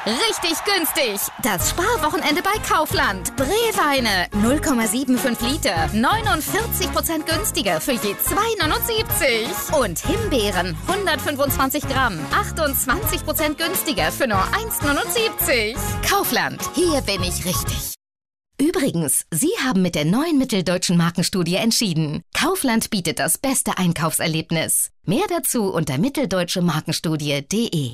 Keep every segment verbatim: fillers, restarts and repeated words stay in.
Richtig günstig. Das Sparwochenende bei Kaufland. Brewweine null Komma fünfundsiebzig Liter. neunundvierzig Prozent günstiger für je zwei neunundsiebzig. Und Himbeeren hundertfünfundzwanzig Gramm. achtundzwanzig Prozent günstiger für nur eins neunundsiebzig. Kaufland. Hier bin ich richtig. Übrigens, Sie haben mit der neuen Mitteldeutschen Markenstudie entschieden. Kaufland bietet das beste Einkaufserlebnis. Mehr dazu unter mitteldeutsche markenstudie punkt de.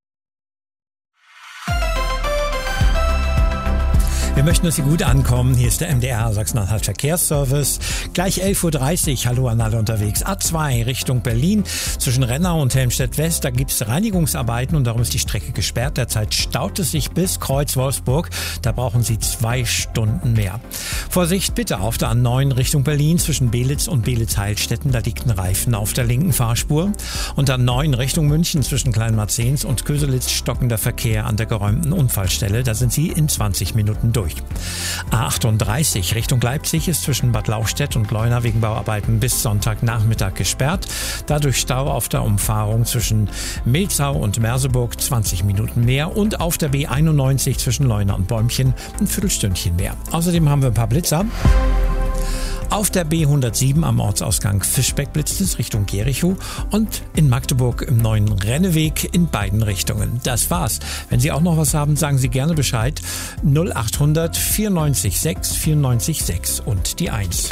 Wir möchten, dass Sie gut ankommen. Hier ist der M D R Sachsen-Anhalt Verkehrsservice. Gleich elf Uhr dreißig. Hallo an alle unterwegs. A zwei Richtung Berlin zwischen Rennau und Helmstedt-West. Da gibt es Reinigungsarbeiten und darum ist die Strecke gesperrt. Derzeit staut es sich bis Kreuz Wolfsburg. Da brauchen Sie zwei Stunden mehr. Vorsicht bitte auf der A neun Richtung Berlin zwischen Belitz und Belitz-Heilstätten. Da liegt ein Reifen auf der linken Fahrspur. Und A neun Richtung München zwischen Kleinmarzens und Köselitz stockender Verkehr an der geräumten Unfallstelle. Da sind Sie in zwanzig Minuten durch. A achtunddreißig Richtung Leipzig ist zwischen Bad Lauchstädt und Leuna wegen Bauarbeiten bis Sonntagnachmittag gesperrt. Dadurch Stau auf der Umfahrung zwischen Milzau und Merseburg zwanzig Minuten mehr und auf der B einundneunzig zwischen Leuna und Bäumchen ein Viertelstündchen mehr. Außerdem haben wir ein paar Blitzer. Auf der B hundertsieben am Ortsausgang Fischbeck blitzt es Richtung Jericho und in Magdeburg im neuen Renneweg in beiden Richtungen. Das war's. Wenn Sie auch noch was haben, sagen Sie gerne Bescheid. null achthundert vierundneunzig sechs vierundneunzig sechs und die eins.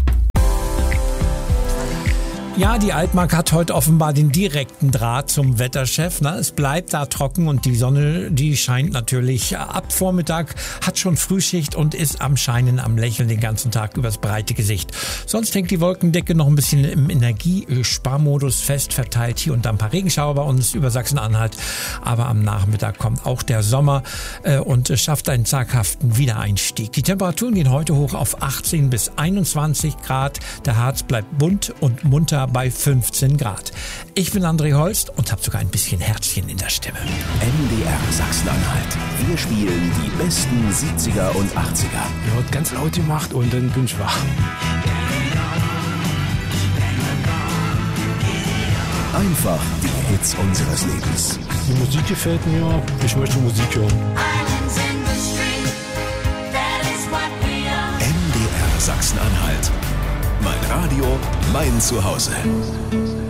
Ja, die Altmark hat heute offenbar den direkten Draht zum Wetterchef. Na, es bleibt da trocken und die Sonne, die scheint natürlich ab Vormittag, hat schon Frühschicht und ist am Scheinen, am Lächeln den ganzen Tag übers breite Gesicht. Sonst hängt die Wolkendecke noch ein bisschen im Energiesparmodus fest, verteilt hier und da ein paar Regenschauer bei uns über Sachsen-Anhalt. Aber am Nachmittag kommt auch der Sommer äh, und äh, schafft einen zaghaften Wiedereinstieg. Die Temperaturen gehen heute hoch auf achtzehn bis einundzwanzig Grad. Der Harz bleibt bunt und munter bei fünfzehn Grad. Ich bin André Holst und habe sogar ein bisschen Herzchen in der Stimme. M D R Sachsen-Anhalt. Wir spielen die besten siebziger und achtziger. Er hat ganz laut gemacht und dann bin ich wach. Einfach die Hits unseres Lebens. Die Musik gefällt mir. Ich möchte Musik hören. M D R Sachsen-Anhalt. Mein Radio, mein Zuhause.